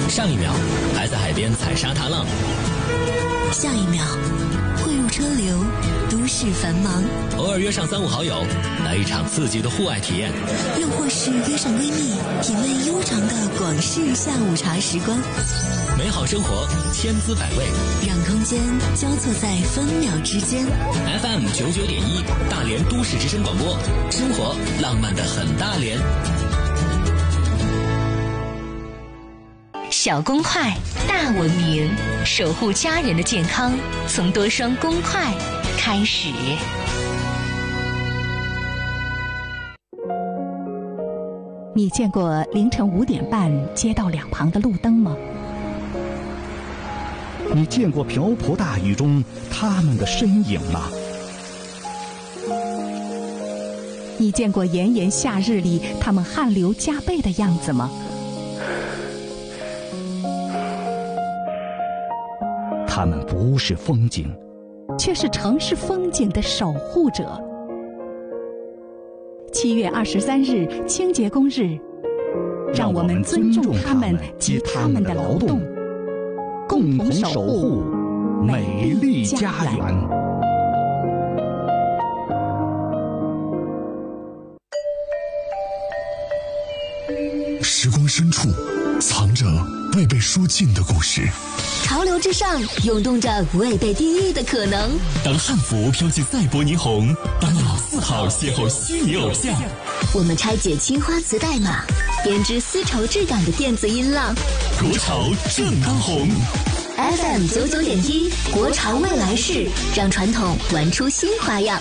上一秒还在海边踩沙踏浪， 下一秒汇入车流，都市繁忙。 偶尔约上3、5好友，来一场刺激的户外体验， 又或是约上闺蜜，品味悠长的广式下午茶时光。 美好生活千滋百味， 让空间交错在分秒之间。 FM 99.1大连都市之声广播，生活浪漫的很大连。 小公筷大文明，守护家人的健康，从多双公筷开始。 你见过凌晨5点半街道两旁的路灯吗？ 你见过瓢泼大雨中他们的身影吗？ 你见过炎炎夏日里他们汗流浃背的样子吗？ 他们不是风景， 却是城市风景的守护者。7月23日清洁工日，让我们尊重他们及他们的劳动，共同守护美丽家园。 时光深处藏着未被说尽的故事， 潮流之上涌动着未被定义的可能。 当汉服飘起赛博霓虹，当老四号邂逅虚拟偶像， 我们拆解青花瓷代码，编织丝绸质感的电子音浪。 国潮正当红。 FM 99.1国潮未来式，让传统玩出新花样。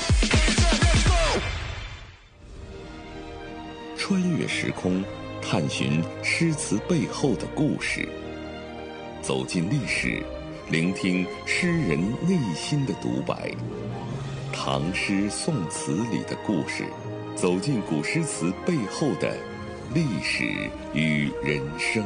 穿越时空，探寻诗词背后的故事，走进历史，聆听诗人内心的独白。唐诗宋词里的故事，走进古诗词背后的历史与人生。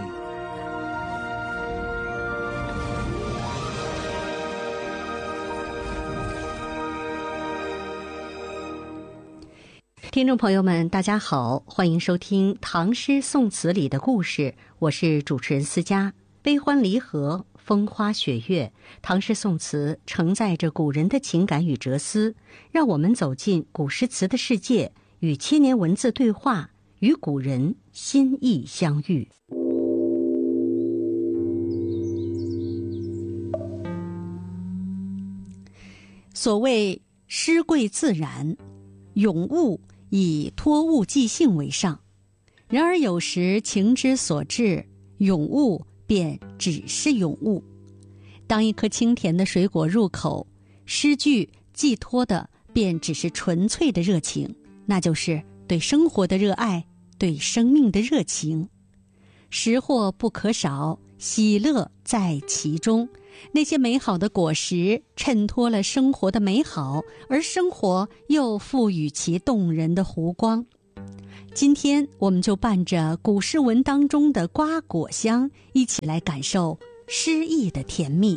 听众朋友们大家好，欢迎收听唐诗宋词里的故事，我是主持人思佳。悲欢离合，风花雪月，唐诗宋词承载着古人的情感与哲思，让我们走进古诗词的世界，与千年文字对话，与古人心意相遇。所谓诗贵自然，咏物以托物寄兴为上，然而有时情之所至，咏物便只是咏物。当一颗清甜的水果入口，诗句寄托的便只是纯粹的热情，那就是对生活的热爱，对生命的热情。食货不可少，喜乐在其中。那些美好的果实衬托了生活的美好，而生活又赋予其动人的弧光。今天我们就伴着古诗文当中的瓜果香，一起来感受诗意的甜蜜。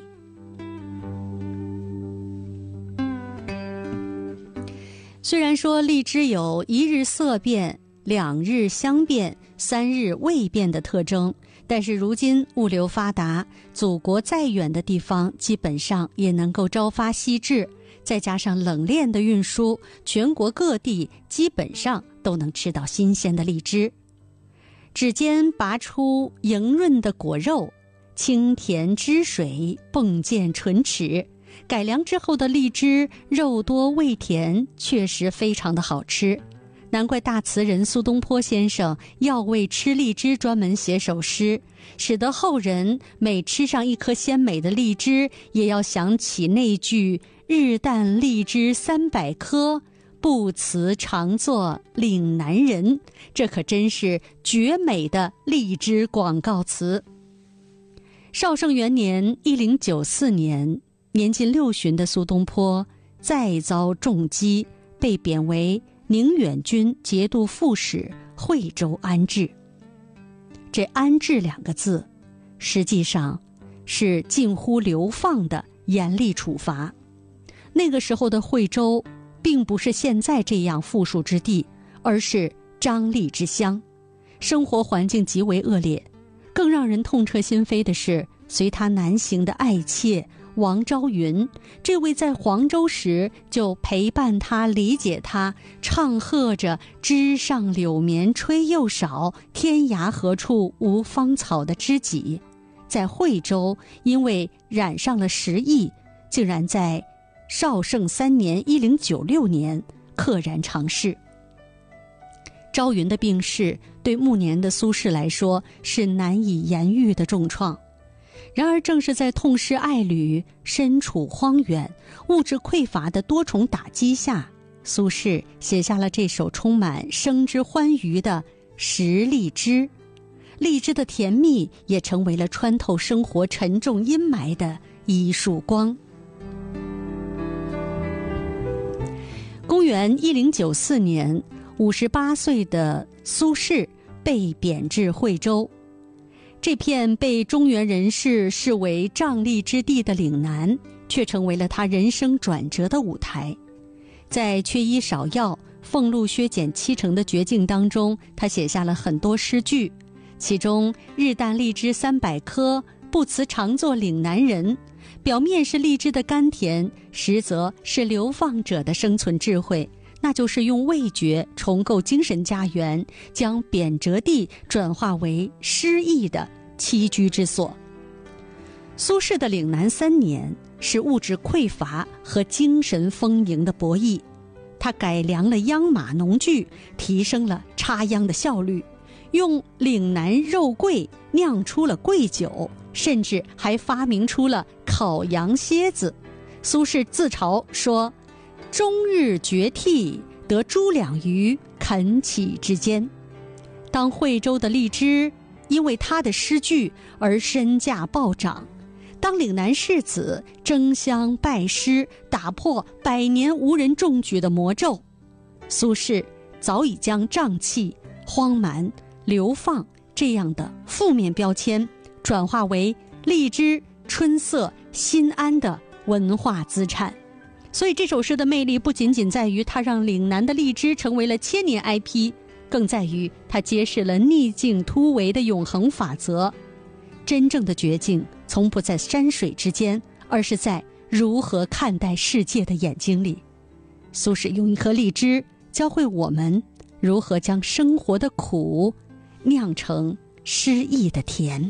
虽然说荔枝有1日色变、2日香变、3日味变的特征，但是如今物流发达，祖国再远的地方基本上也能够朝发夕至，再加上冷链的运输，全国各地基本上都能吃到新鲜的荔枝。指尖拔出莹润的果肉，清甜汁水迸溅唇齿，改良之后的荔枝肉多味甜，确实非常的好吃。难怪大词人苏东坡先生要为吃荔枝专门写首诗，使得后人每吃上一颗鲜美的荔枝，也要想起那句日啖荔枝300颗，不辞常作岭南人。这可真是绝美的荔枝广告词。绍圣元年1094年，年近60的苏东坡再遭重击，被贬为宁远军节度副使，惠州安置。这安置2个字实际上是近乎流放的严厉处罚。那个时候的惠州并不是现在这样富庶之地，而是瘴疠之乡，生活环境极为恶劣。更让让人痛彻心扉的是，随他南行的爱妾王昭云，这位在黄州时就陪伴他、理解他，唱和着枝上柳绵吹又少，天涯何处无芳草的知己，在惠州因为染上了时疫，竟然在绍圣3年1096年溘然长逝。昭云的病逝对暮年的苏轼来说是难以言喻的重创，然而正是在痛失爱侣、身处荒远、物质匮乏的多重打击下，苏轼写下了这首充满生之欢愉的《食荔枝》。荔枝的甜蜜也成为了穿透生活沉重阴霾的一束光。公元1094年，58岁的苏轼被贬至惠州。这片被中原人士视为瘴疠之地的岭南，却成为了他人生转折的舞台。在缺医少药、俸禄削减70%的绝境当中，他写下了很多诗句，其中日啖荔枝300颗，不辞常作岭南人，表面是荔枝的甘甜，实则是流放者的生存智慧，那就是用味觉重构精神家园，将贬谪地转化为诗意的栖居之所。苏轼的岭南3年是物质匮乏和精神丰盈的博弈，他改良了秧马农具，提升了插秧的效率，用岭南肉桂酿出了桂酒，甚至还发明出了烤羊蝎子。苏轼自嘲说：终日绝替，得猪2余，啃起之间。当惠州的荔枝因为他的诗句而身价暴涨，当岭南士子争相拜师，打破100年无人中举的魔咒，苏轼早已将瘴气、荒蛮、流放这样的负面标签转化为荔枝、春色、心安的文化资产。所以这首诗的魅力不仅仅在于它让岭南的荔枝成为了千年 IP， 更在于它揭示了逆境突围的永恒法则。真正的绝境从不在山水之间，而是在如何看待世界的眼睛里。苏轼用一颗荔枝教会我们如何将生活的苦酿成诗意的甜。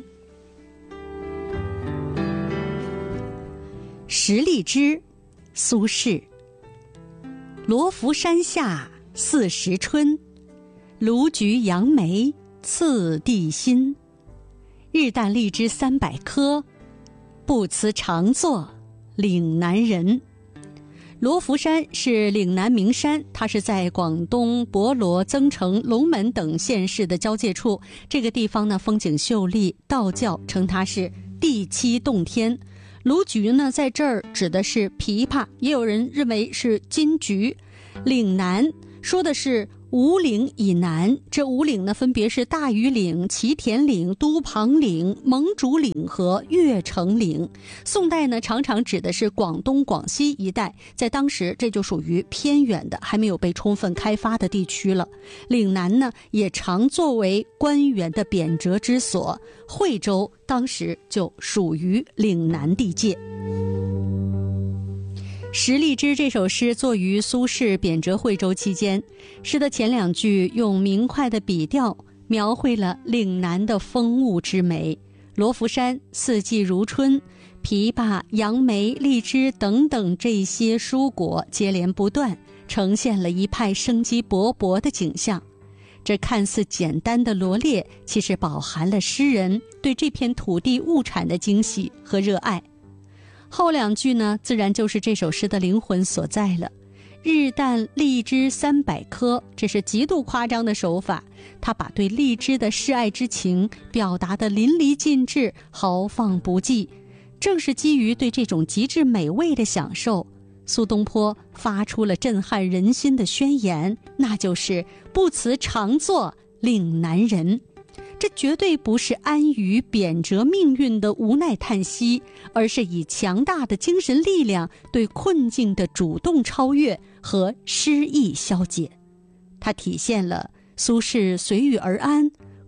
食荔枝，苏轼。罗浮山下40春，卢橘杨梅次第新。日啖荔枝300颗，不辞常作岭南人。罗浮山是岭南名山，它是在广东博罗、增城、龙门等县市的交界处。这个地方呢，风景秀丽，道教称它是地栖洞天。卢橘呢，在这儿指的是枇杷，也有人认为是金桔。岭南说的是五岭以南，这五岭呢，分别是大庾岭、祁田岭、都庞岭、蒙主岭和越城岭。宋代呢，常常指的是广东、广西一带，在当时这就属于偏远的，还没有被充分开发的地区了。岭南呢，也常作为官员的贬谪之所，惠州当时就属于岭南地界。《食荔枝》这首诗作于苏轼贬谪惠州期间，诗的前2句用明快的笔调描绘了岭南的风物之美。罗浮山四季如春，枇杷、杨梅、荔枝等等这些蔬果接连不断，呈现了一派生机勃勃的景象。这看似简单的罗列，其实饱含了诗人对这片土地物产的惊喜和热爱。后2句呢，自然就是这首诗的灵魂所在了。日啖荔枝300颗，这是极度夸张的手法，他把对荔枝的示爱之情表达得淋漓尽致，豪放不羁。正是基于对这种极致美味的享受，苏东坡发出了震撼人心的宣言，那就是不辞常作岭南人。这绝对不是安于贬谪命运的无奈叹息，而是以强大的精神力量对困境的主动超越和诗意消解。它体现了苏轼随遇而安、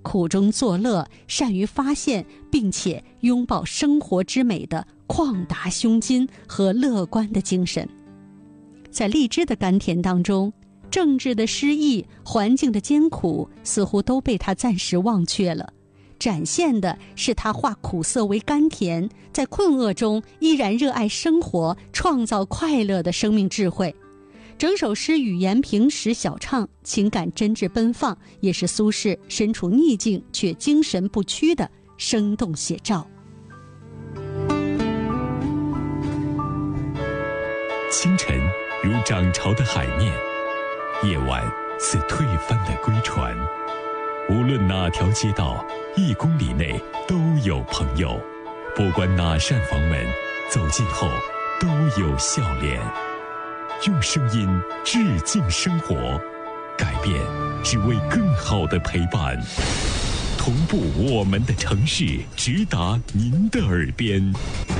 苦中作乐，善于发现并且拥抱生活之美的旷达胸襟和乐观的精神。在荔枝的甘甜当中，政治的失意、环境的艰苦似乎都被他暂时忘却了，展现的是他化苦涩为甘甜，在困厄中依然热爱生活，创造快乐的生命智慧。整首诗语言平实小畅，情感真挚奔放，也是苏轼身处逆境却精神不屈的生动写照。 清晨如涨潮的海面，夜晚似退帆的归船。无论哪条街道，1公里内都有朋友，不管哪扇房门，走近后都有笑脸。用声音致敬生活，改变只为更好的陪伴。同步我们的城市，直达您的耳边。